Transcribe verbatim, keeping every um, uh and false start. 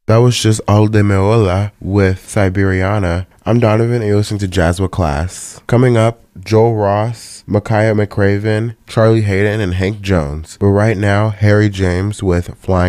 That was just All de Meola with Siberiana. I'm Donovan, and you're listening to Jazz with Class. Coming up, Joel Ross, Micaiah McCraven, Charlie Hayden, and Hank Jones. But right now, Harry James with Flying